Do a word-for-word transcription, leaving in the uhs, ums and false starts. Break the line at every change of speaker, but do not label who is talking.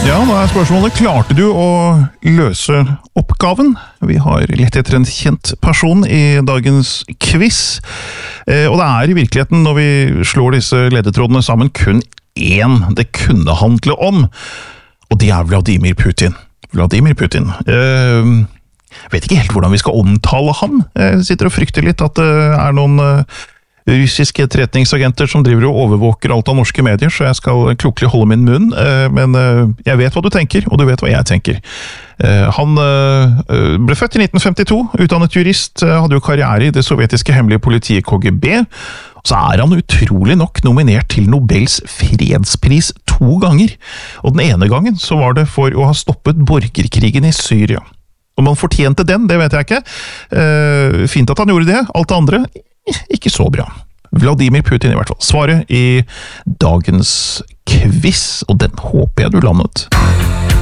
Ja, da er spørsmålet, klarte du å løse oppgaven? Vi har lett etter en kjent person i dagens quiz, og det er i virkeligheten, når vi slår disse ledetrådene sammen, kun én det kunne handle om, og det er Vladimir Putin. Vladimir Putin. Jeg vet ikke helt hvordan vi skal omtale ham. Jeg sitter og frykter litt at det er noen russiske etterretningsagenter som driver og overvåker alt av norske medier, så jeg skal klokelig holde min munn, men jeg vet hva du tenker, og du vet hva jeg tenker. Han ble født i nitten femtito, utdannet jurist, hadde jo karriere i det sovjetiske hemmelige politiet K G B, og så er han utrolig nok nominert til Nobels fredspris to ganger, og den ene gangen så var det for å ha stoppet borgerkrigen i Syria. Om han fortjente den, det vet jeg ikke. Fint at han gjorde det, alt det andre ikke så bra. Vladimir Putin i hvert fall. Svaret i dagens quiz, og den håper jeg du landet.